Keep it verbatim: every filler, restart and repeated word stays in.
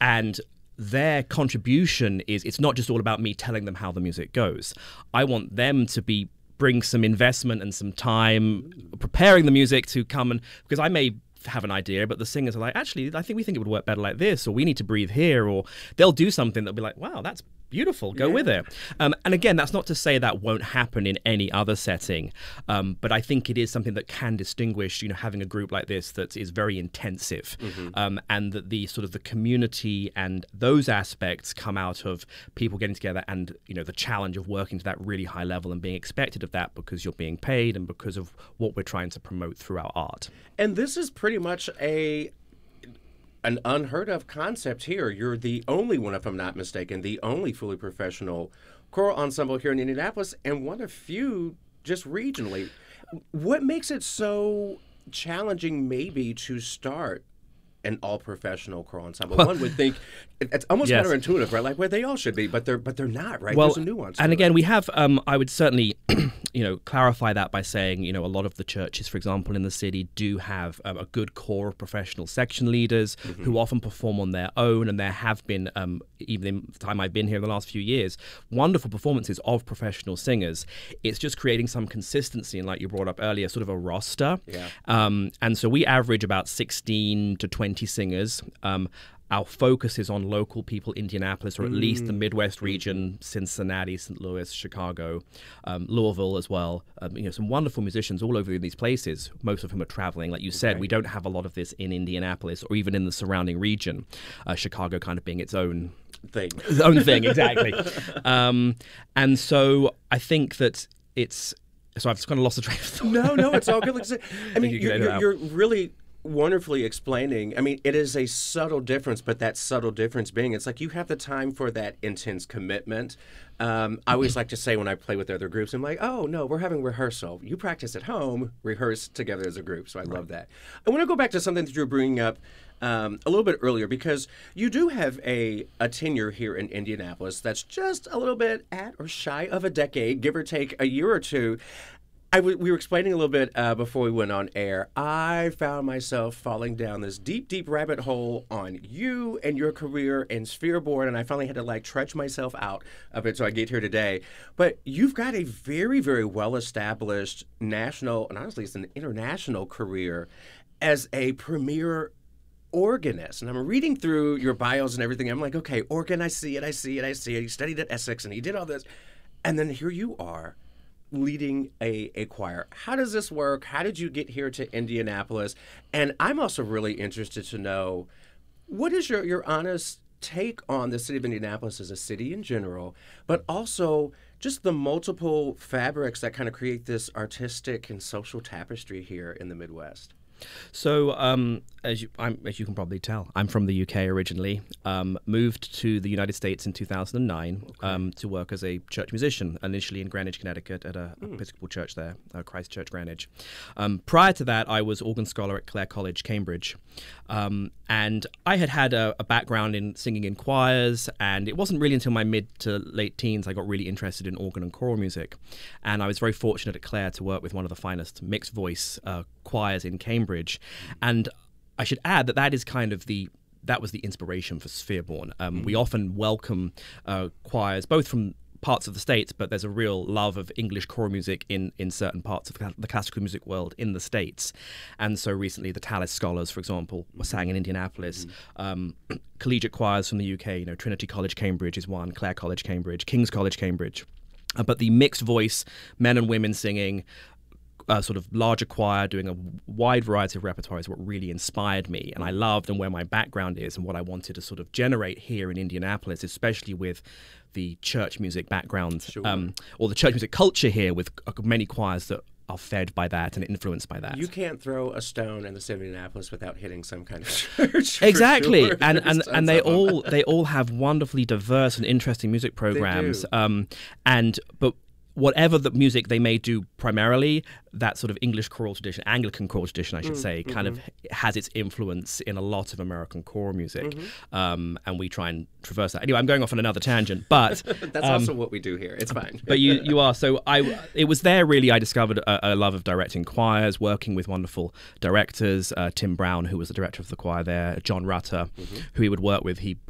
and their contribution is, it's not just all about me telling them how the music goes. I want them to be bring some investment and some time preparing the music to come, and because I may have an idea, but the singers are like, actually, I think we think it would work better like this, or we need to breathe here, or they'll do something that'll be like, wow, that's beautiful, go yeah. with it. Um, and again, that's not to say that won't happen in any other setting, um, but I think it is something that can distinguish, you know, having a group like this that is very intensive, mm-hmm. um, and that the sort of the community and those aspects come out of people getting together, and, you know, the challenge of working to that really high level and being expected of that because you're being paid and because of what we're trying to promote through our art. And this is pretty much a an unheard of concept here. You're the only one, if I'm not mistaken, the only fully professional choral ensemble here in Indianapolis, and one of few just regionally. What makes it so challenging maybe to start an all-professional choral ensemble? Well, one would think it's almost yes. counterintuitive, right? Like, well, they all should be, but they're but they're not, right? Well, there's a nuance. And to again, it. we have. Um, I would certainly, you know, clarify that by saying, you know, a lot of the churches, for example, in the city, do have um, a good core of professional section leaders mm-hmm. who often perform on their own, and there have been, um, even in the time I've been here in the last few years, wonderful performances of professional singers. It's just creating some consistency, and like you brought up earlier, sort of a roster. Yeah. Um, and so we average about sixteen to twenty singers. Um, Our focus is on local people, Indianapolis, or at mm. least the Midwest region, Cincinnati, Saint Louis, Chicago, um, Louisville as well. Um, you know, some wonderful musicians all over these places, most of whom are traveling. Like you said, okay. we don't have a lot of this in Indianapolis or even in the surrounding region, uh, Chicago kind of being its own thing. Its own thing, exactly. um, and so I think that it's... So I've just kind of lost the train of thought. No, no, it's all good. Like, I mean, you you're, you're, you're really... wonderfully explaining. I mean, it is a subtle difference, but that subtle difference being, it's like you have the time for that intense commitment. Um, I always like to say when I play with other groups, I'm like, oh, no, we're having rehearsal. You practice at home, rehearse together as a group. So I right. love that. I want to go back to something that you were bringing up um, a little bit earlier, because you do have a, a tenure here in Indianapolis that's just a little bit at or shy of a decade, give or take a year or two. I w- we were explaining a little bit uh, before we went on air. I found myself falling down this deep, deep rabbit hole on you and your career and Spherborn, and I finally had to like trudge myself out of it so I get here today. But you've got a very, very well-established national, and honestly, it's an international career as a premier organist. And I'm reading through your bios and everything. I'm like, okay, organ, I see it, I see it, I see it. He studied at Essex, and he did all this. And then here you are, leading a, a choir. How does this work? How did you get here to Indianapolis? And I'm also really interested to know, what is your, your honest take on the city of Indianapolis as a city in general, but also just the multiple fabrics that kind of create this artistic and social tapestry here in the Midwest? So, um, as you I'm, as you can probably tell, I'm from the U K originally. Um, moved to the United States in two thousand nine okay. um, to work as a church musician, initially in Greenwich, Connecticut, at a mm. Episcopal church there, uh, Christ Church, Greenwich. Um, prior to that, I was organ scholar at Clare College, Cambridge, um, and I had had a, a background in singing in choirs, and it wasn't really until my mid to late teens I got really interested in organ and choral music, and I was very fortunate at Clare to work with one of the finest mixed voice uh, choirs in Cambridge. And I should add that that is kind of the that was the inspiration for Spherborn. Um, mm. We often welcome uh, choirs, both from parts of the States, but there's a real love of English choral music in, in certain parts of the classical music world in the States. And so recently the Tallis Scholars, for example, were sang in Indianapolis. Mm. Um, collegiate choirs from the U K, you know, Trinity College, Cambridge is one, Clare College, Cambridge, King's College, Cambridge. Uh, but the mixed voice, men and women singing, a sort of larger choir doing a wide variety of repertoire is what really inspired me, and I loved and where my background is and what I wanted to sort of generate here in Indianapolis, especially with the church music background, sure. um, or the church music culture here, with many choirs that are fed by that and influenced by that. You can't throw a stone in the city of Indianapolis without hitting some kind of church. Exactly, sure. and and, and they all they all have wonderfully diverse and interesting music programs. They do. Um, and but. Whatever the music they may do primarily, that sort of English choral tradition, Anglican choral tradition, I should mm, say, kind mm-hmm. of has its influence in a lot of American choral music. Mm-hmm. Um, and we try and traverse that. Anyway, I'm going off on another tangent, but... That's um, also what we do here. It's fine. But you, you are. So I, it was there, really, I discovered a, a love of directing choirs, working with wonderful directors. Uh, Tim Brown, who was the director of the choir there, John Rutter, mm-hmm. who he would work with. He